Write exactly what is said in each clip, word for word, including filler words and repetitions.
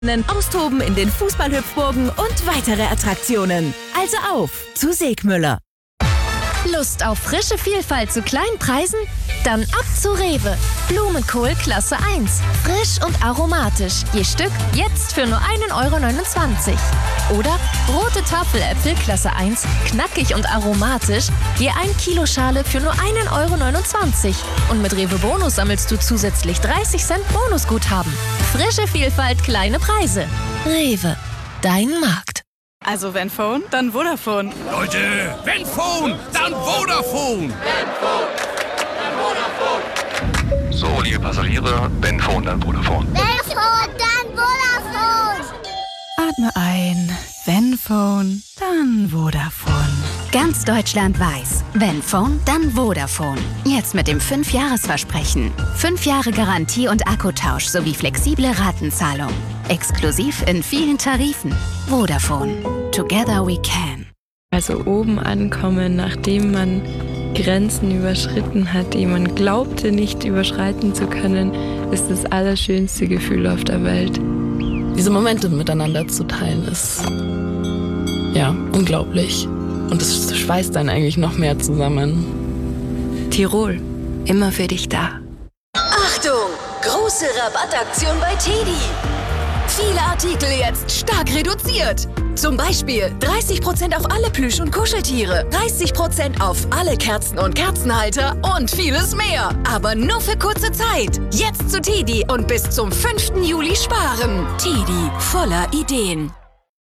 Austoben in den Fußballhüpfburgen und weitere Attraktionen. Also auf zu Segmüller. Lust auf frische Vielfalt zu kleinen Preisen? Dann ab zu Rewe. Blumenkohl Klasse eins. Frisch und aromatisch. Je Stück jetzt für nur ein Euro neunundzwanzig. Oder rote Tafeläpfel Klasse eins. Knackig und aromatisch. Je ein Kilo Schale für nur ein Euro neunundzwanzig. Und mit Rewe Bonus sammelst du zusätzlich dreißig Cent Bonusguthaben. Frische Vielfalt, kleine Preise. Rewe. Dein Markt. Also wenn Phone, dann Vodafone. Leute, wenn Phone, dann Vodafone. Wenn Phone, dann Vodafone. So, liebe Passagiere, wenn Phone, dann Vodafone. Wenn Phone, dann Vodafone. Atme ein. Wenn Phone, dann Vodafone. Ganz Deutschland weiß, wenn Phone, dann Vodafone. Jetzt mit dem fünf Jahres Versprechen. fünf Jahre Garantie und Akkutausch sowie flexible Ratenzahlung. Exklusiv in vielen Tarifen. Vodafone. Together we can. Also oben ankommen, nachdem man Grenzen überschritten hat, die man glaubte nicht überschreiten zu können, ist das allerschönste Gefühl auf der Welt. Diese Momente miteinander zu teilen ist, ja, unglaublich. Und es schweißt dann eigentlich noch mehr zusammen. Tirol, immer für dich da. Achtung! Große Rabattaktion bei Teddy. Viele Artikel jetzt stark reduziert. Zum Beispiel dreißig Prozent auf alle Plüsch- und Kuscheltiere, dreißig Prozent auf alle Kerzen und Kerzenhalter und vieles mehr. Aber nur für kurze Zeit. Jetzt zu Teddy und bis zum fünften Juli sparen. Teddy, voller Ideen.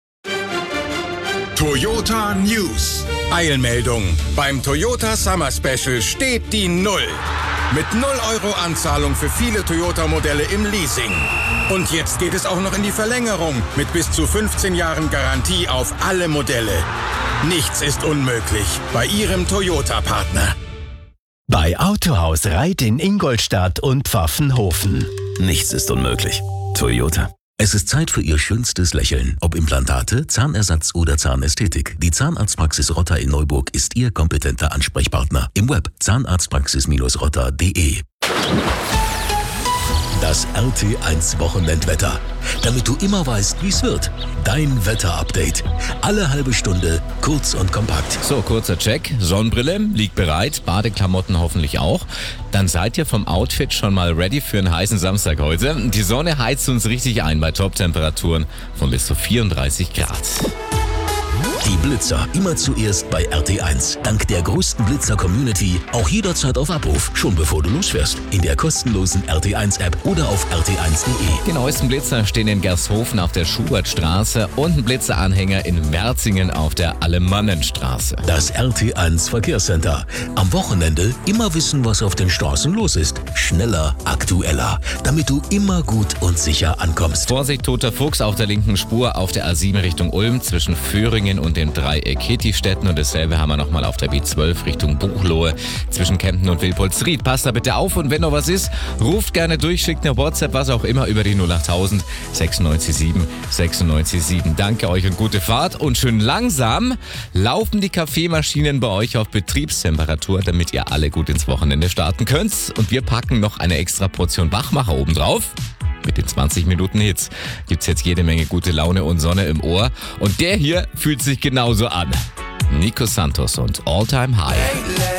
Toyota News. Eilmeldung. Beim Toyota Summer Special steht die Null. Mit null Euro Anzahlung für viele Toyota-Modelle im Leasing. Und jetzt geht es auch noch in die Verlängerung mit bis zu fünfzehn Jahren Garantie auf alle Modelle. Nichts ist unmöglich bei Ihrem Toyota-Partner. Bei Autohaus Reit in Ingolstadt und Pfaffenhofen. Nichts ist unmöglich. Toyota. Es ist Zeit für Ihr schönstes Lächeln. Ob Implantate, Zahnersatz oder Zahnästhetik. Die Zahnarztpraxis Rotter in Neuburg ist Ihr kompetenter Ansprechpartner. Im Web zahnarztpraxis rotter punkt de. Das R T eins Wochenendwetter. Damit du immer weißt, wie es wird. Dein Wetterupdate. Alle halbe Stunde, kurz und kompakt. So, kurzer Check. Sonnenbrille liegt bereit, Badeklamotten hoffentlich auch. Dann seid ihr vom Outfit schon mal ready für einen heißen Samstag heute. Die Sonne heizt uns richtig ein bei Top-Temperaturen von bis zu vierunddreißig Grad. Die Blitzer immer zuerst bei R T eins. Dank der größten Blitzer-Community auch jederzeit auf Abruf, schon bevor du losfährst. In der kostenlosen R T eins App oder auf r t eins punkt de. Die neuesten Blitzer stehen in Gershofen auf der Schubertstraße und ein Blitzeranhänger in Merzingen auf der Alemannenstraße. Das R T eins Verkehrscenter. Am Wochenende immer wissen, was auf den Straßen los ist. Schneller, aktueller, damit du immer gut und sicher ankommst. Vorsicht, toter Fuchs auf der linken Spur auf der A sieben Richtung Ulm zwischen Föhringen und dem Dreieck Hetistätten, und dasselbe haben wir nochmal auf der B zwölf Richtung Buchloe zwischen Kempten und Wilpolstried. Passt da bitte auf, und wenn noch was ist, ruft gerne durch, schickt eine WhatsApp, was auch immer, über die null achttausend sechsundneunzig sieben sechsundneunzig sieben. Danke euch und gute Fahrt, und schön langsam laufen die Kaffeemaschinen bei euch auf Betriebstemperatur, damit ihr alle gut ins Wochenende starten könnt, und wir packen noch eine extra Portion Wachmacher oben drauf. Mit den zwanzig Minuten Hits gibt's jetzt jede Menge gute Laune und Sonne im Ohr. Und der hier fühlt sich genauso an. Nico Santos und All Time High.